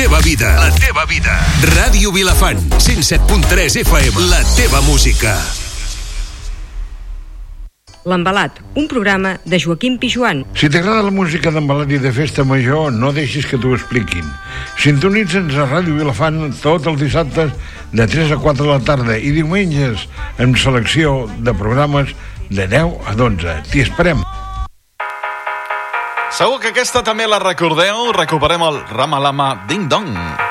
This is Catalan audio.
teva vida. La teva vida. Ràdio Vilafant, 107.3 FM. La teva música. L'Embalat, un programa de Joaquim Pijuan. Si t'agrada la música d'Embalat i de festa major, no deixis que t'ho expliquin. Sintonitza'ns a Ràdio Vilafant tots els dissabtes de 3 a 4 de la tarda i diumenges amb selecció de programes de 10 a 12. T'hi esperem. Segur que aquesta també la recordeu. Recuperem el Ramalama Ding Dong.